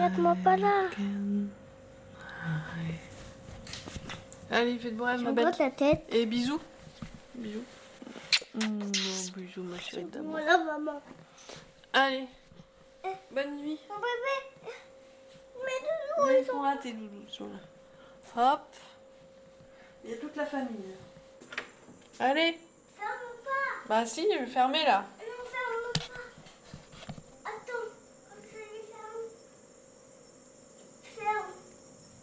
regarde-moi pas là. Allez, faites bon rêve, ma Je belle. regarde la tête. Et bisous. Bisous. Bisous, ma chérie d'amour. Voilà, maman. Allez. Bonne nuit. Mon bébé. Mes doudous, Ils sont là, tes doudous. Ils sont là. Hop. Il y a toute la famille. Allez. ça va pas. Bah si, fermez là.